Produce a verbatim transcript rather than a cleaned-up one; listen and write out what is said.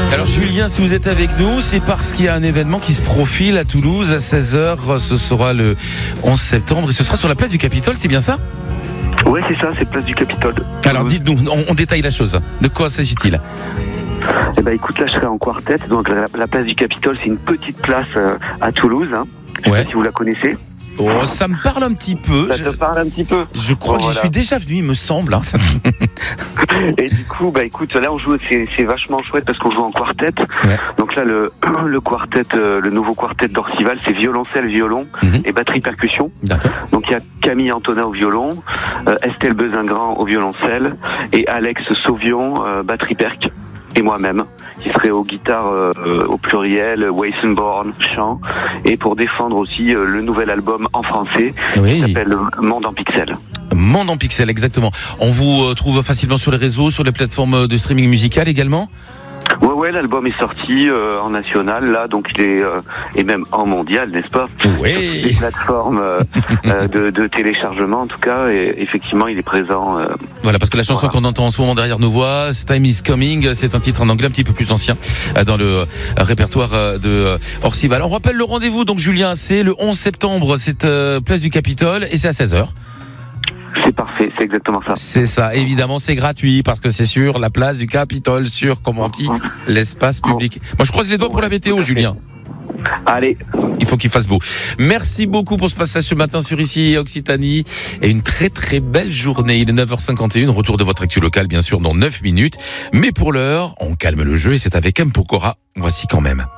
Alors Julien, si vous êtes avec nous, c'est parce qu'il y a un événement qui se profile à Toulouse à seize heures. Ce sera le onze septembre et ce sera sur la place du Capitole, c'est bien ça ? Ouais, c'est ça, c'est place du Capitole. Alors dites-nous, on, on détaille la chose. De quoi s'agit-il ? Eh ben écoute, là je serai en quartet, donc la, la place du Capitole, c'est une petite place euh, à Toulouse. Hein. Je sais Ouais. pas si vous la connaissez. Oh, ça me parle un petit peu. Ça Je, te parle un petit peu. je crois Bon, que j'y voilà. suis déjà venu, il me semble. hein. Et du coup, bah écoute, là on joue, c'est, c'est vachement chouette parce qu'on joue en quartet. Ouais. Donc là le le quartet, euh, le nouveau quartet d'Orcival, c'est violoncelle, violon Mhm. et batterie percussion. D'accord. Donc il y a Camille Antonin au violon, euh, Estelle Bezingran au violoncelle et Alex Sauvion, euh, batterie perc. Et moi-même, qui serait aux guitares euh, au pluriel, Weissenborn, chant, et pour défendre aussi euh, le nouvel album en français, qui Oui. s'appelle Monde en pixels. Monde en pixels, exactement. On vous euh, trouve facilement sur les réseaux, sur les plateformes de streaming musical également ? Ouais, ouais, l'album est sorti euh, en national, là, donc il est, euh, et même en mondial, n'est-ce pas ? Oui. Sur toutes les plateformes euh, euh, de, de téléchargement, en tout cas, et effectivement, il est présent. Euh, Voilà, parce que la chanson Voilà. qu'on entend en ce moment derrière nos voix, Time is Coming, c'est un titre en anglais un petit peu plus ancien euh, dans le euh, répertoire euh, de euh, Orcival. On rappelle le rendez-vous, donc Julien, c'est le onze septembre, c'est euh, place du Capitole et c'est à seize heures. c'est parfait, c'est exactement ça. C'est ça, évidemment, c'est gratuit parce que c'est sur la place du Capitole, sur, comment on dit, l'espace public. Moi, je croise les doigts pour la météo, Julien. Allez, Il faut qu'il fasse beau. Merci beaucoup pour ce passage ce matin sur Ici Occitanie et une très très belle journée. Il est neuf heures cinquante et un, retour de votre actu locale bien sûr dans neuf minutes. Mais pour l'heure, on calme le jeu et c'est avec M. Pokora. Voici quand même.